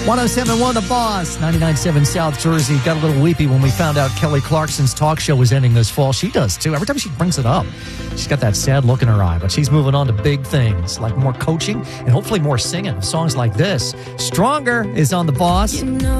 107.1 The Boss, 99.7 South Jersey. Got a little weepy when we found out Kelly Clarkson's talk show was ending this fall. She does, too. Every time she brings it up, she's got that sad look in her eye. But she's moving on to big things, like more coaching and hopefully more singing. Songs like this. Stronger is on The Boss.